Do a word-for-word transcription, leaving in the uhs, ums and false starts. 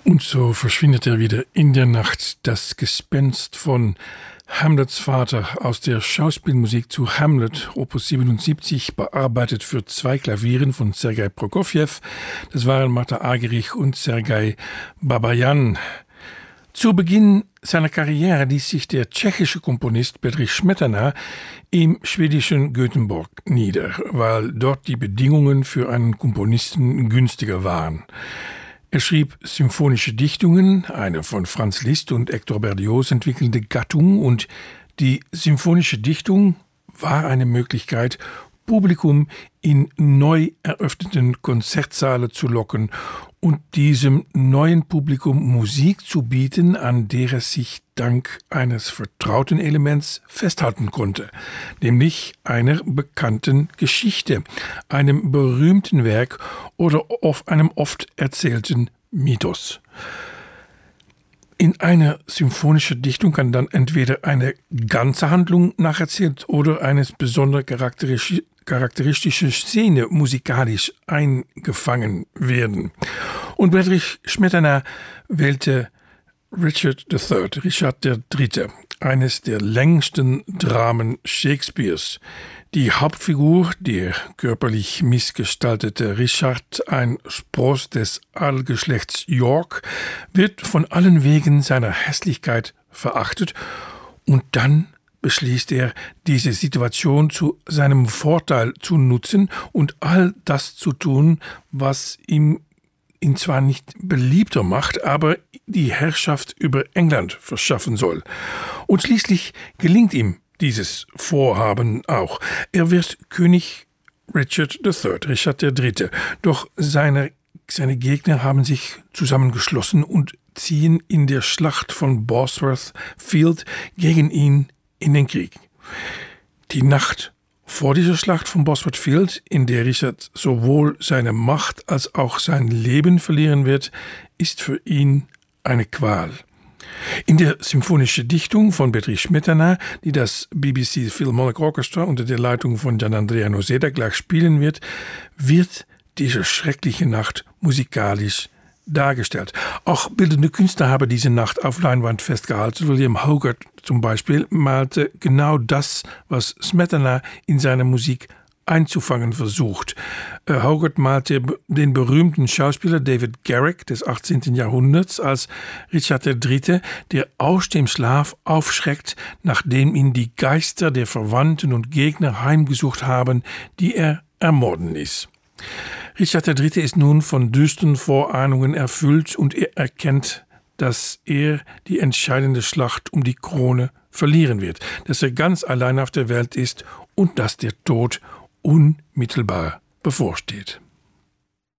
Und so verschwindet er wieder in der Nacht, das Gespenst von Hamlets Vater aus der Schauspielmusik zu Hamlet, Opus siebenundsiebzig, bearbeitet für zwei Klavieren von Sergei Prokofjew. Das waren Martha Argerich und Sergei Babajan. Zu Beginn seiner Karriere ließ sich der tschechische Komponist Bedřich Smetana im schwedischen Göteborg nieder, weil dort die Bedingungen für einen Komponisten günstiger waren. Er schrieb symphonische Dichtungen, eine von Franz Liszt und Hector Berlioz entwickelte Gattung, und die symphonische Dichtung war eine Möglichkeit, Publikum in neu eröffneten Konzertsaale zu locken und diesem neuen Publikum Musik zu bieten, an der es sich dank eines vertrauten Elements festhalten konnte, nämlich einer bekannten Geschichte, einem berühmten Werk oder auf einem oft erzählten Mythos. In einer symphonischen Dichtung kann dann entweder eine ganze Handlung nacherzählt oder eine besondere charakteristische charakteristische Szene musikalisch eingefangen werden. Und Bedřich Smetana wählte Richard der Dritte, Richard der Dritte, eines der längsten Dramen Shakespeares. Die Hauptfigur, der körperlich missgestaltete Richard, ein Spross des Adelsgeschlechts York, wird von allen wegen seiner Hässlichkeit verachtet, und dann beschließt er, diese Situation zu seinem Vorteil zu nutzen und all das zu tun, was ihm ihn zwar nicht beliebter macht, aber die Herrschaft über England verschaffen soll. Und schließlich gelingt ihm dieses Vorhaben auch. Er wird König Richard der Dritte, Richard der Dritte. Doch seine, seine Gegner haben sich zusammengeschlossen und ziehen in der Schlacht von Bosworth Field gegen ihn in den Krieg. Die Nacht vor dieser Schlacht von Bosworth Field, in der Richard sowohl seine Macht als auch sein Leben verlieren wird, ist für ihn eine Qual. In der symphonischen Dichtung von Bedřich Smetana, die das B B C Philharmonic Orchestra unter der Leitung von Gianandrea Noseda gleich spielen wird, wird diese schreckliche Nacht musikalisch dargestellt. Auch bildende Künstler haben diese Nacht auf Leinwand festgehalten. William Hogarth zum Beispiel malte genau das, was Smetana in seiner Musik einzufangen versucht. Äh, Hogarth malte den berühmten Schauspieler David Garrick des achtzehnten Jahrhunderts als Richard der Dritte, der aus dem Schlaf aufschreckt, nachdem ihn die Geister der Verwandten und Gegner heimgesucht haben, die er ermorden ließ. Richard der Dritte ist nun von düsteren Vorahnungen erfüllt, und er erkennt, dass er die entscheidende Schlacht um die Krone verlieren wird, dass er ganz allein auf der Welt ist und dass der Tod unmittelbar bevorsteht.